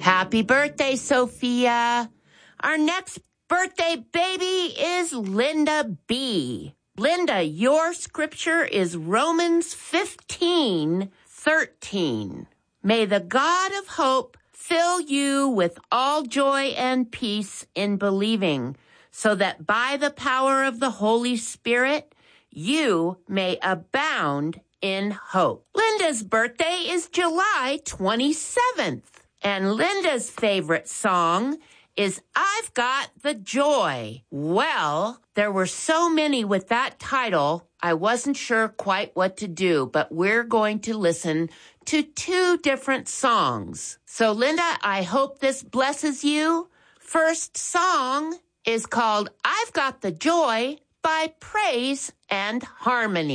Happy birthday, Sophia. Our next birthday baby is Linda B. Linda, your scripture is Romans 15:13. May the God of hope fill you with all joy and peace in believing, so that by the power of the Holy Spirit, you may abound in hope. Linda's birthday is July 27th, and Linda's favorite song is I've Got the Joy. Well, there were so many with that title, I wasn't sure quite what to do, but we're going to listen to 2 different songs. So, Linda, I hope this blesses you. First song is called I've Got the Joy by Praise and Harmony.